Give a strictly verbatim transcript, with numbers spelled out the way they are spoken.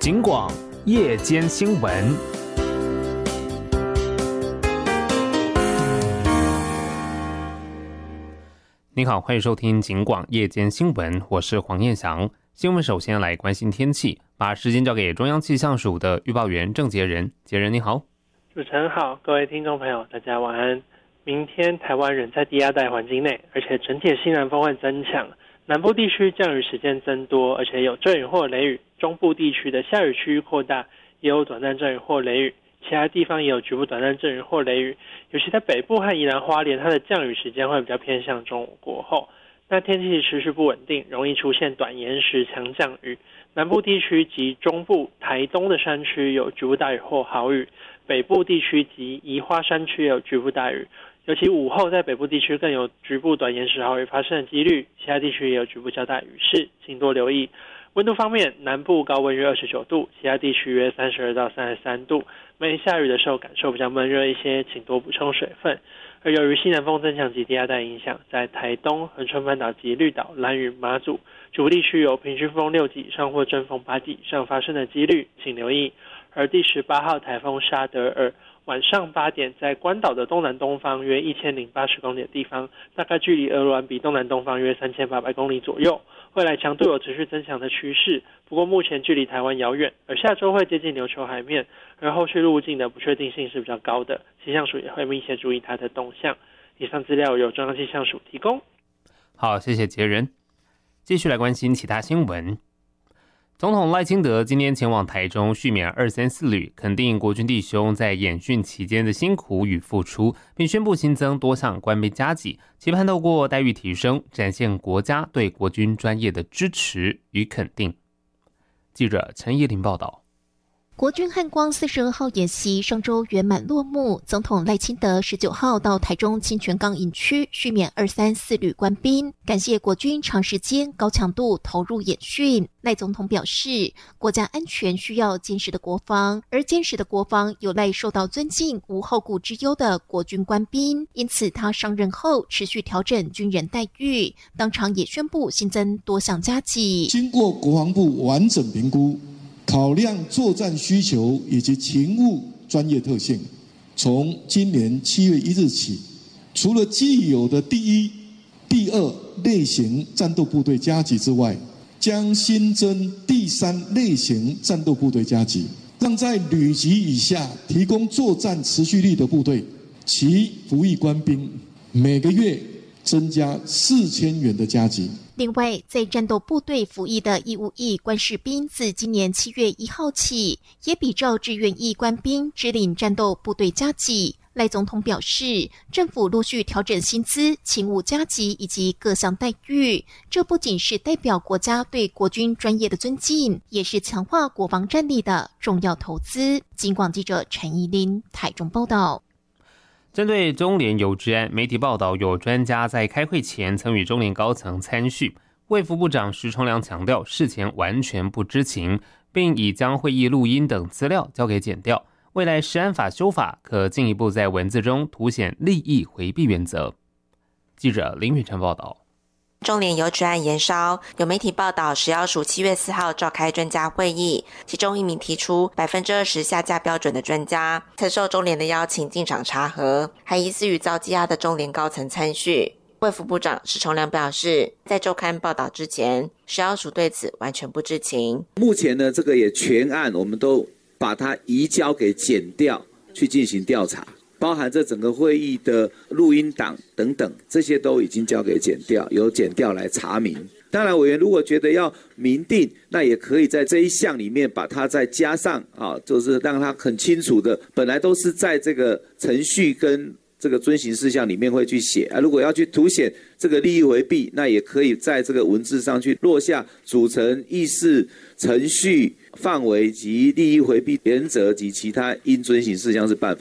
警广夜间新闻。您好，欢迎收听警广夜间新闻，我是黄彦翔。新闻首先来关心天气，把时间交给中央气象署的预报员郑杰仁。杰仁你好。 主持人好，各位听众朋友大家晚安。明天台湾仍在低压带环境内，而且整体的西南风会增强，南部地区降雨时间增多，而且有阵雨或雷雨，中部地区的下雨区域扩大，也有短暂阵雨或雷雨，其他地方也有局部短暂阵雨或雷雨，尤其在北部和宜兰花莲，它的降雨时间会比较偏向中午过后。那天气持续不稳定，容易出现短延时强降雨，南部地区及中部、台东的山区有局部大雨或豪雨，北部地区及宜花山区也有局部大雨，尤其午后在北部地区更有局部短延时豪雨发生的几率，其他地区也有局部较大雨势，请多留意。温度方面，南部高温约二十九度，其他地区约三十二到三十三度。没下雨的时候感受比较闷热一些，请多补充水分。而由于西南风增强及低压带影响，在台东、恒春半岛及绿岛、兰屿、马祖局部地区有平均风六级以上或阵风八级以上发生的几率，请留意。而第十八号台风沙德尔晚上八点在关岛的东南东方约一千零八十公里的地方，大概距离鹅銮比东南东方约三千八百公里左右，未来强度有持续增强的趋势，不过目前距离台湾遥远，而下周会接近琉球海面，而后续路径的不确定性是比较高的，气象署也会密切注意它的动向。以上资料由中央气象署提供。 好，谢谢杰仁。继续来关心其他新闻。总统赖清德今天前往台中续勉二三四旅，肯定国军弟兄在演训期间的辛苦与付出，并宣布新增多项官兵加给，期盼透过待遇提升，展现国家对国军专业的支持与肯定。记者陈叶玲报道。 国军汉光四十二号演习上周圆满落幕，总统赖清德十九号到台中清泉岗营区续勉二三四旅官兵，感谢国军长时间高强度投入演训。赖总统表示，国家安全需要坚实的国防，而坚实的国防有赖受到尊敬、无后顾之忧的国军官兵，因此他上任后持续调整军人待遇，当场也宣布新增多项加给。 经过国防部完整评估，考量作战需求以及勤务专业特性，从今年七月一日起，除了既有的第一、第二类型战斗部队加给之外，将新增第三类型战斗部队加给，让在旅级以下提供作战持续力的部队，其服役官兵每个月增加四千元的加给。 另外，在战斗部队服役的义务役官士兵，自今年七月一号起，也比照志愿役官兵支领战斗部队加给。赖总统表示，政府陆续调整薪资、勤务加给以及各项待遇，这不仅是代表国家对国军专业的尊敬，也是强化国防战力的重要投资。警广记者陈怡琳台中报道。 针对中联邮治案，媒体报道有专家在开会前曾与中联高层参叙，卫福部长石崇良强调事前完全不知情，并已将会议录音等资料交给检调。未来食安法修法可进一步在文字中凸显利益回避原则。记者林宇辰报道。 中联邮治案延烧，有媒体报道食药署七月四号召开专家会议，其中一名提出百分之二十下架标准的专家曾受中联的邀请进场查核，还疑似与遭羁押的中联高层参叙。卫福部长石崇良表示，在周刊报道之前，食药署对此完全不知情。 目前呢，这个也全案我们都把它移交给检调去进行调查，包含这整个会议的录音档等等，这些都已经交给检调，由检调来查明。当然，委员如果觉得要明定，那也可以在这一项里面把它再加上啊，就是让它很清楚的，本来都是在这个程序跟这个遵行事项里面会去写啊。如果要去凸显这个利益回避，那也可以在这个文字上去落下组成、议事、程序、范围及利益回避原则及其他应遵行事项是办法。